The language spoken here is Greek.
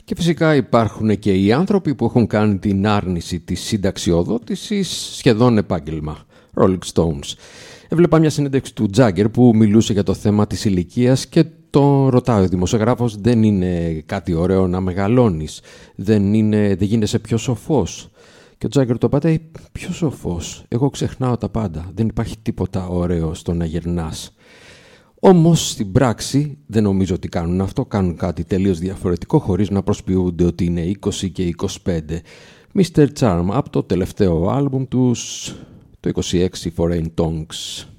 Και φυσικά υπάρχουν και οι άνθρωποι που έχουν κάνει την άρνηση της συνταξιοδότησης σχεδόν επάγγελμα. Rolling Stones. Έβλεπα μια συνέντευξη του Τζάγκερ που μιλούσε για το θέμα της ηλικίας και τον ρωτάει ο δημοσιογράφος, δεν είναι κάτι ωραίο να μεγαλώνεις, δεν γίνεσαι πιο σοφός? Και ο Τζάγκερ το απαντάει, πιο σοφός, εγώ ξεχνάω τα πάντα, δεν υπάρχει τίποτα ωραίο στο να γερνάς. Όμως στην πράξη δεν νομίζω ότι κάνουν αυτό, κάνουν κάτι τελείως διαφορετικό χωρίς να προσποιούνται ότι είναι 20 και 25. Mr. Charm από το τελευταίο άλμπουμ τους, το 26 Foreign Tongues.